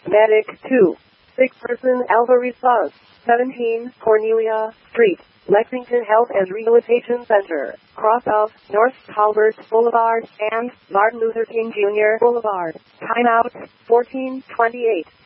Medic 2. Sick person Alvarez Buzz. 17 Cornelia Street. Lexington Health and Rehabilitation Center. Cross of North Colbert Boulevard and Martin Luther King Jr. Boulevard. Timeout 14:28.